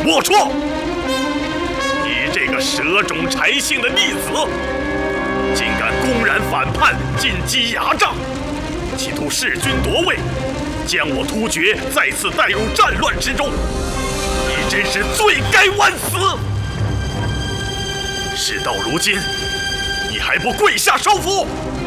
龌龊！你这个蛇种柴姓的逆子，竟敢公然反叛，进击牙帐，企图弑君夺位，将我突厥再次带入战乱之中，你真是罪该万死！事到如今，你还不跪下受缚？